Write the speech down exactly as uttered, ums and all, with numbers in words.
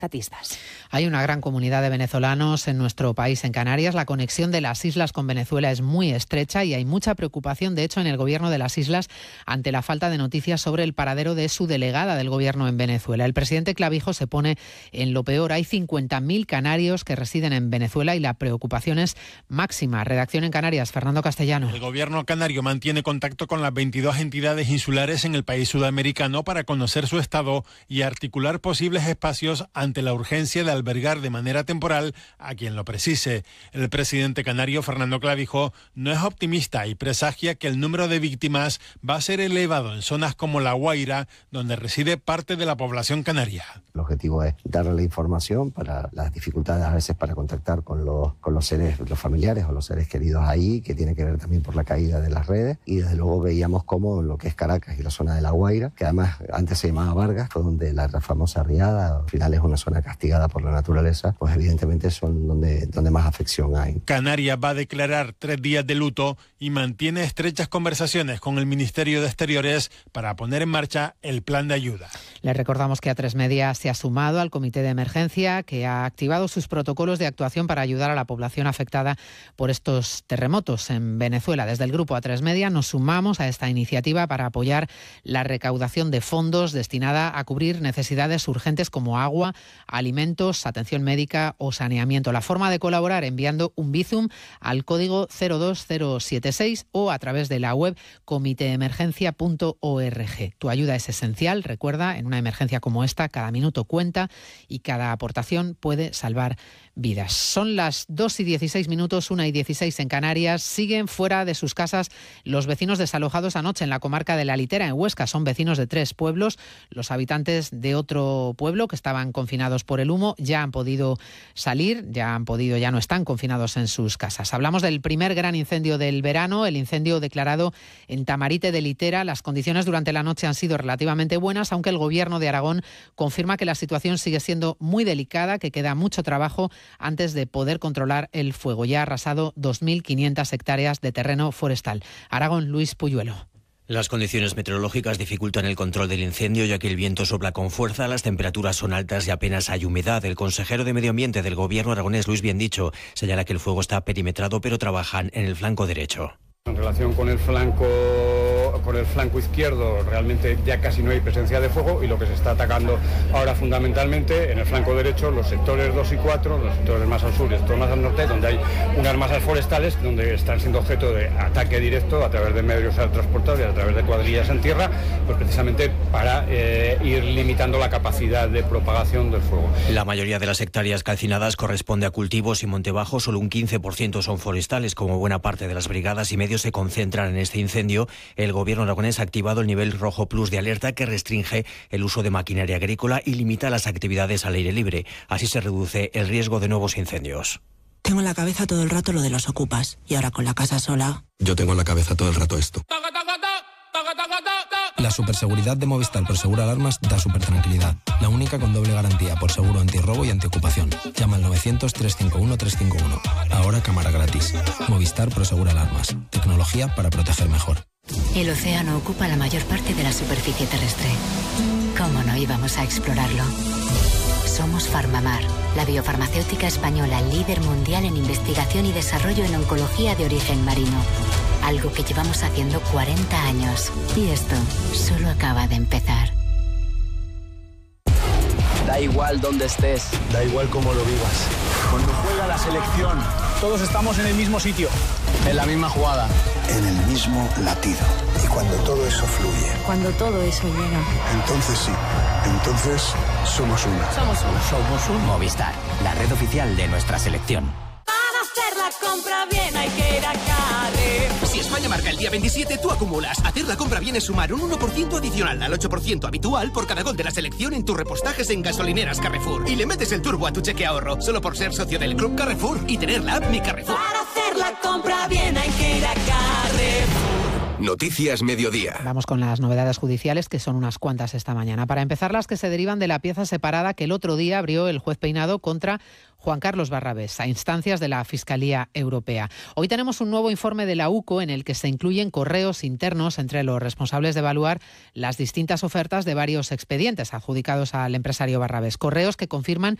rescatistas. Hay una gran comunidad de venezolanos en nuestro país, en Canarias. La conexión de las islas con Venezuela es muy estrecha y hay mucha preocupación, de hecho, en el gobierno de las islas ante la falta de noticias sobre el paradero de su delegada del gobierno en Venezuela. El presidente Clavijo se pone en lo peor. Hay cincuenta mil canarios que residen en Venezuela y la preocupación es máxima. Redacción en Canarias, Fernando Castellano. El gobierno canario mantiene contacto con las veintidós entidades insulares en el país sudamericano para conocer su estado y articular posibles espacios ante la urgencia de albergar de manera temporal a quien lo precise. El presidente canario, Fernando Clavijo, no es optimista y presagia que el número de víctimas va a ser elevado en zonas como La Guaira, donde reside parte de la población canaria. El objetivo es darle la información para las dificultades a veces para contactar con los, con los seres, los familiares o los seres queridos ahí, que tiene que ver también por la caída de las redes. Y desde luego veíamos cómo lo que es Caracas y la zona de La Guaira, que además antes se llamaba Vargas, fue donde la famosa riada, al final es una zona castigada por la naturaleza, pues evidentemente son donde, donde más afección hay. Canarias va a declarar tres días de luto y mantiene estrechas conversaciones con el Ministerio de Exteriores para poner en marcha el plan de ayuda. Les recordamos que A tres Media se ha sumado al comité de emergencia que ha activado sus protocolos de actuación para ayudar a la población afectada por estos terremotos en Venezuela. Desde el grupo A tres Media nos sumamos a esta iniciativa para apoyar la recaudación de fondos destinada a cubrir necesidades urgentes como agua, alimentos, atención médica o saneamiento. La forma de colaborar enviando un Bizum al código cero dos cero siete seis o a través de la web comiteemergencia punto org. Tu ayuda es esencial, recuerda, en una emergencia como esta, cada minuto cuenta y cada aportación puede salvar vidas. Son las dos y dieciséis minutos, una y dieciséis en Canarias. Siguen fuera de sus casas los vecinos desalojados anoche en la comarca de La Litera, en Huesca. Son vecinos de tres pueblos. Los habitantes de otro pueblo que estaban confinados por el humo ya han podido salir, ya han podido, ya no están confinados en sus casas. Hablamos del primer gran incendio del verano, el incendio declarado en Tamarite de Litera. Las condiciones durante la noche han sido relativamente buenas, aunque el gobierno de Aragón confirma que la situación sigue siendo muy delicada, que queda mucho trabajo antes de poder controlar el fuego. Ya ha arrasado dos mil quinientas hectáreas de terreno forestal. Aragón, Luis Puyuelo. Las condiciones meteorológicas dificultan el control del incendio, ya que el viento sopla con fuerza, las temperaturas son altas y apenas hay humedad. El consejero de Medio Ambiente del gobierno aragonés, Luis Biendicho, señala que el fuego está perimetrado, pero trabajan en el flanco derecho. En relación con el flanco con el flanco izquierdo, realmente ya casi no hay presencia de fuego, y lo que se está atacando ahora fundamentalmente en el flanco derecho, los sectores dos y cuatro, los sectores más al sur y los más al norte, donde hay unas masas forestales donde están siendo objeto de ataque directo a través de medios transportables, a través de cuadrillas en tierra, pues precisamente para eh, ir limitando la capacidad de propagación del fuego. La mayoría de las hectáreas calcinadas corresponde a cultivos y monte bajo, solo un quince por ciento son forestales. Como buena parte de las brigadas y medios se concentran en este incendio, el gobierno aragonés ha activado el nivel rojo plus de alerta, que restringe el uso de maquinaria agrícola y limita las actividades al aire libre. Así se reduce el riesgo de nuevos incendios. Tengo en la cabeza todo el rato lo de los ocupas, y ahora con la casa sola... Yo tengo en la cabeza todo el rato esto. La superseguridad de Movistar Prosegura Alarmas da super tranquilidad. La única con doble garantía por seguro antirrobo y antiocupación. Llama al novecientos, trescientos cincuenta y uno, trescientos cincuenta y uno. Ahora cámara gratis. Movistar Prosegura Alarmas. Tecnología para proteger mejor. El océano ocupa la mayor parte de la superficie terrestre. ¿Cómo no íbamos a explorarlo? Somos Farmamar, la biofarmacéutica española líder mundial en investigación y desarrollo en oncología de origen marino. Algo que llevamos haciendo cuarenta años. Y esto solo acaba de empezar. Da igual dónde estés, da igual cómo lo vivas. Cuando juega la selección, todos estamos en el mismo sitio, en la misma jugada, en el mismo latido. Y cuando todo eso fluye, cuando todo eso llega, entonces sí, entonces somos uno. Somos uno. Somos un Movistar, la red oficial de nuestra selección. Para hacer la compra bien hay que ir a Carrefour. Si España marca el día veintisiete, tú acumulas. Hacer la compra bien es sumar un uno por ciento adicional al ocho por ciento habitual por cada gol de la selección en tus repostajes en gasolineras Carrefour. Y le metes el turbo a tu cheque ahorro, solo por ser socio del Club Carrefour y tener la app Mi Carrefour. Para hacer la compra bien hay que ir a Carrefour. Noticias Mediodía. Vamos con las novedades judiciales, que son unas cuantas esta mañana. Para empezar, las que se derivan de la pieza separada que el otro día abrió el juez Peinado contra Juan Carlos Barrabés, a instancias de la Fiscalía Europea. Hoy tenemos un nuevo informe de la U C O en el que se incluyen correos internos entre los responsables de evaluar las distintas ofertas de varios expedientes adjudicados al empresario Barrabés. Correos que confirman